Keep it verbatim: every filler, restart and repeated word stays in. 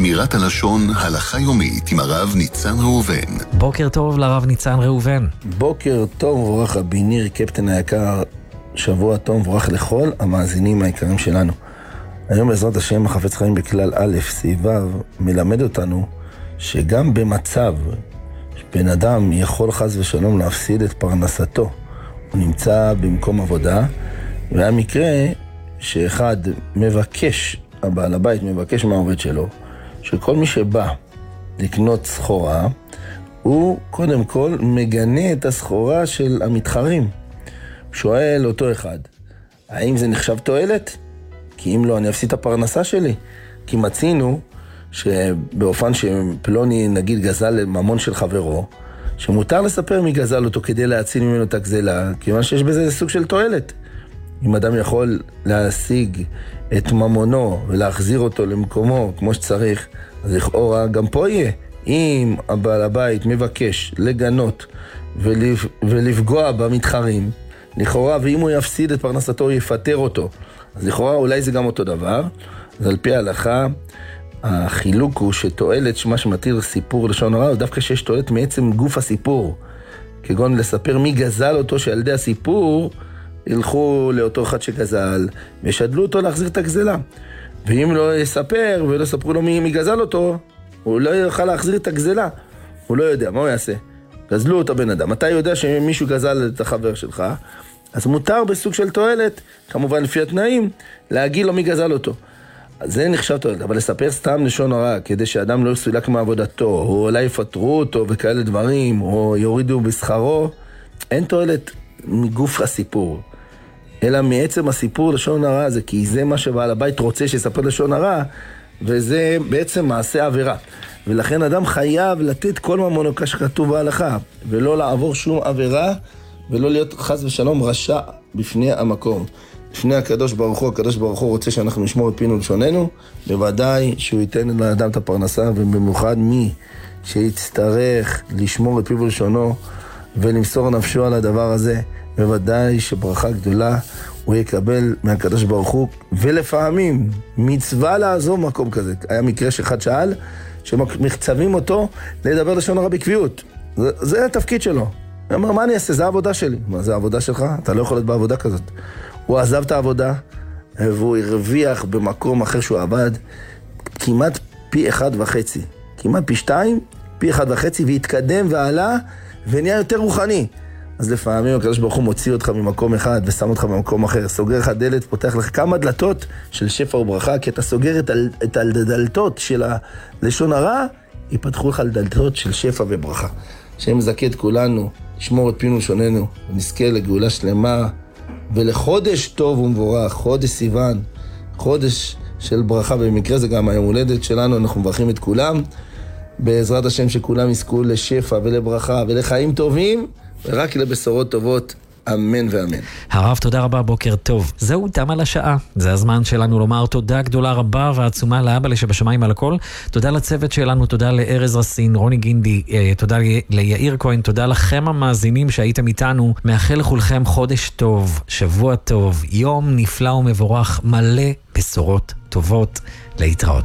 שמירת הלשון, הלכה יומית עם הרב ניצן ראובן. בוקר טוב לרב ניצן ראובן. בוקר טוב וברוך רבי ניר קפטן היקר, שבוע טוב וברוך לכל המאזינים היקרים שלנו. היום בעזרת השם החפץ חיים בכלל א' סבב מלמד אותנו שגם במצב שבן אדם יכול חס ושלום להפסיד את פרנסתו, הוא נמצא במקום עבודה, והיה מקרה שאחד מבקש, הבעל הבית מבקש מהעובד שלו, שכל מי שבא לקנות סחורה, הוא קודם כל מגנה את הסחורה של המתחרים. שואל אותו אחד, האם זה נחשב תועלת? כי אם לא, אני אפסיד את הפרנסה שלי. כי מצינו שבאופן שפלוני נגיד גזל ממון של חברו, שמותר לספר מי גזל אותו כדי להציל ממנו את הגזלה, כיוון שיש בזה סוג של תועלת. אם אדם יכול להשיג את ממונו ולהחזיר אותו למקומו כמו שצריך, אז לכאורה גם פה יהיה. אם הבעל הבית מבקש לגנות ולפ... ולפגוע במתחרים, לכאורה, ואם הוא יפסיד את פרנסתו, הוא יפטר אותו. אז לכאורה אולי זה גם אותו דבר. אז על פי ההלכה, החילוק הוא שתועלת, שמה שמתיר סיפור לשון הרע, דווקא שיש תועלת מעצם גוף הסיפור. כגון לספר מי גזל אותו, שעל ידי הסיפור ילכו לאותו אחד שגזל, וישדלו אותו להחזיר את הגזלה. ואם לא יספר ולא ספרו לו מי, מי גזל אותו, הוא לא יוכל להחזיר את הגזלה. הוא לא יודע, מה הוא יעשה? גזלו אותו בן אדם. אתה יודע שמישהו גזל את החבר שלך, אז מותר בסוג של תועלת, כמובן לפי התנאים, להגיד לו מי גזל אותו. אז זה נחשב תועלת, אבל לספר סתם לשון הרע, כדי שאדם לא יסולק מעבודתו, או אולי יפטרו אותו וכאלה דברים, או יורידו בשכרו, אין תועלת מגוף הסיפור. אלא מעצם הסיפור לשון הרע זה, כי זה מה שבעל הבית רוצה שיספר לשון הרע, וזה בעצם מעשה עבירה. ולכן אדם חייב לתת כל ממונו כשכתוב בהלכה, ולא לעבור שום עבירה, ולא להיות חס ושלום רשע בפני המקום. לפני הקדוש ברוך הוא, הקדוש ברוך הוא רוצה שאנחנו נשמור את פינו ולשוננו, בוודאי שהוא ייתן לאדם את הפרנסה, ובמיוחד מי שיצטרך לשמור את פיו ולשונו, ולמסור נפשו על הדבר הזה, בוודאי שברכה גדולה הוא יקבל מהקדוש ברוך הוא, ולפעמים מצווה לעזור מקום כזה. היה מקרה שאחד שאל, שמחצבים אותו לדבר לשון הרע בקביעות. זה, זה התפקיד שלו. הוא אמר, מה אני אעשה? זה העבודה שלי. מה, זה העבודה שלך? אתה לא יכול להיות בעבודה כזאת. הוא עזב את העבודה, והוא הרוויח במקום אחר שהוא עבד, כמעט פי אחד וחצי. כמעט פי שתיים, פי אחד וחצי, והתקדם ועלה, ונהיה יותר רוחני. אז לפעמים הקדוש ברוך הוא מוציא אותך ממקום אחד ושם אותך במקום אחר, סוגר לך דלת, פותח לך כמה דלתות של שפע וברכה, כי אתה סוגר את, את הדלתות של הלשון הרע, ייפתחו לך דלתות של שפע וברכה. השם מזכה את כולנו, לשמור את פינו ולשוננו, ונזכה לגאולה שלמה, ולחודש טוב ומבורך, חודש סיוון, חודש של ברכה, במקרה זה גם היום הולדת שלנו, אנחנו מברכים את כולם, בעזרת השם שכולם יזכו לשפע ולברכה ולחיים טובים, ורק לבשורות טובות, אמן ואמן. הרב, תודה רבה, בוקר טוב. זהו, תם על השעה. זה הזמן שלנו לומר תודה גדולה רבה ועצומה לאבא שבשמיים על הכל. תודה לצוות שלנו, תודה לארז רסין, רוני גינדי, תודה ליאיר כהן, תודה לכם המאזינים שהייתם איתנו. מאחל לכולכם חודש טוב, שבוע טוב, יום נפלא ומבורך, מלא בשורות טובות. להתראות.